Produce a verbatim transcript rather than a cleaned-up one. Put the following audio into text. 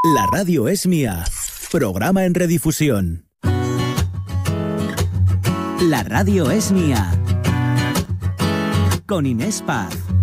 La radio es mía. Programa en redifusión. La radio es mía. Con Inés Paz.